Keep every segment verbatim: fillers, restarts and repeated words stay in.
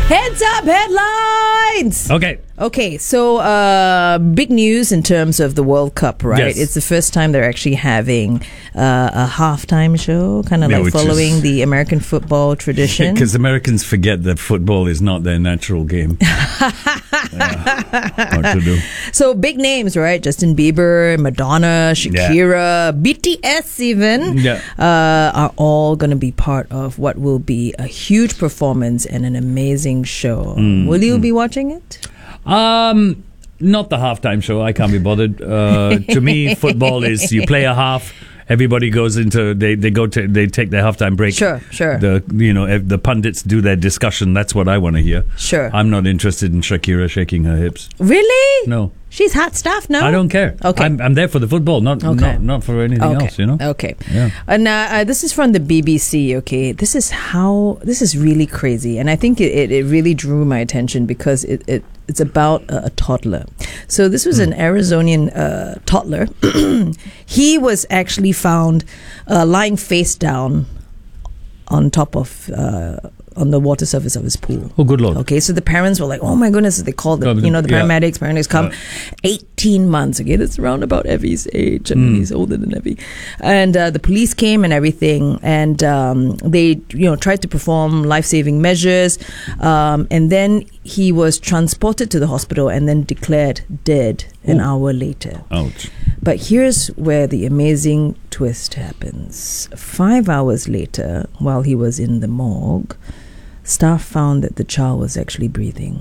Heads up headlines! Okay. Okay, so uh, big news in terms of the World Cup, right? Yes. It's the first time they're actually having uh, a halftime show, kind of Yeah, like which following is- the American football tradition. Because Americans forget that football is not their natural game. Yeah. What to do? So big names, right? Justin Bieber, Madonna, Shakira, B T S even, Yeah. uh, are all going to be part of what will be a huge performance and an amazing show. Mm, Will you be watching it? Um, not the halftime show. I can't be bothered. Uh, to me, football is you play a half. Everybody goes into they, they go to they take their halftime break. Sure, sure. The you know if the pundits do their discussion. That's what I want to hear. Sure. I'm not interested in Shakira shaking her hips. Really? No. She's hot stuff, no? I don't care. Okay. I'm, I'm there for the football, not Okay. not, not for anything Okay. else. You know. Okay. Yeah. And uh, uh, this is from the B B C. Okay, this is how this is really crazy, and I think it, it, it really drew my attention because it, it it's about a, a toddler. So this was Mm. an Arizonian uh, toddler. He was actually found uh, lying face down on top of. Uh, on the water surface of his pool. Oh, good Lord. Okay, so the parents were like, oh my goodness, they called the, Oh, you know, the yeah. paramedics, paramedics come. Yeah. eighteen months, okay, that's around about Evie's age, and Mm. he's older than Evie. And uh, the police came and everything, and um, they, you know, tried to perform life-saving measures, um, and then he was transported to the hospital and then declared dead an Ooh. hour later. Ouch. But here's where the amazing twist happens. Five hours later, while he was in the morgue, staff found that the child was actually breathing.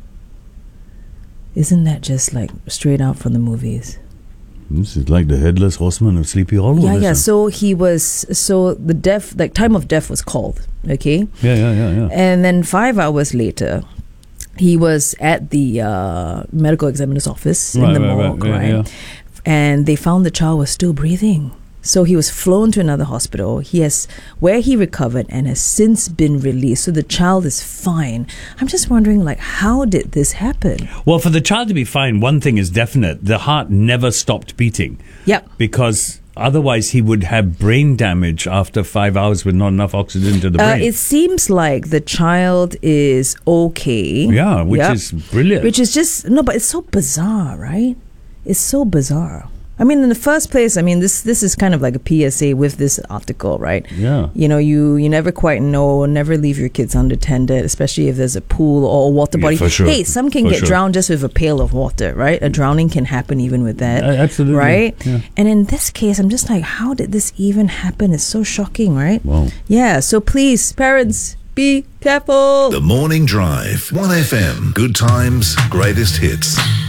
Isn't that just like straight out from the movies? This is like the headless horseman of Sleepy Hollow. Yeah, this yeah. is- So he was, so the death, like time of death was called, okay? Yeah, yeah, yeah, yeah. And then five hours later, he was at the uh, medical examiner's office in Right, the right, right, morgue, yeah, right? yeah. And they found the child was still breathing. So he was flown to another hospital. He has, where he recovered and has since been released. So the child is fine. I'm just wondering, like, how did this happen? Well, for the child to be fine, one thing is definite. The heart never stopped beating. Yep. Because otherwise he would have brain damage after five hours with not enough oxygen to the Uh, brain. it seems like the child is okay. yeah, which Yep. is brilliant. Which is just, no, but it's so bizarre, right? It's so bizarre. I mean, in the first place, I mean, this this is kind of like a P S A with this article, right? yeah. You know, you, you never quite know, never leave your kids unattended, especially if there's a pool or a water Yeah, body. for sure. Hey, some can For get sure. drowned just with a pail of water, right? A drowning can happen even with that. Uh, absolutely. Right? Yeah. And in this case, I'm just like, how did this even happen? It's so shocking, right? Wow. Yeah, so please, parents, be careful. The Morning Drive. one F M. Good times, greatest hits.